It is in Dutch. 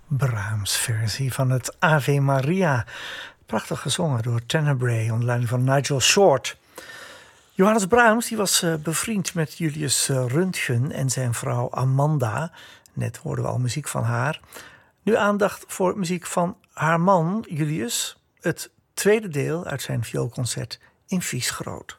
Brahms versie van het Ave Maria. Prachtig gezongen door Tenebrae onder leiding van Nigel Short. Johannes Brahms die was bevriend met Julius Röntgen en zijn vrouw Amanda. Net hoorden we al muziek van haar. Nu aandacht voor muziek van haar man Julius. Het tweede deel uit zijn vioolconcert in Vies groot.